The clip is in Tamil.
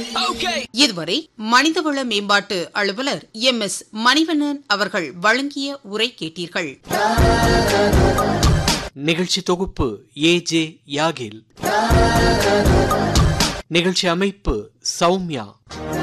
இதுவரை மனிதவள மேம்பாட்டு அலுவலர் MS மணிவண்ணன் அவர்கள் வழங்கிய உரை கேட்டீர்கள். நிகழ்ச்சி தொகுப்பு AJ யாகில். நிகழ்ச்சி அமைப்பு சௌமியா.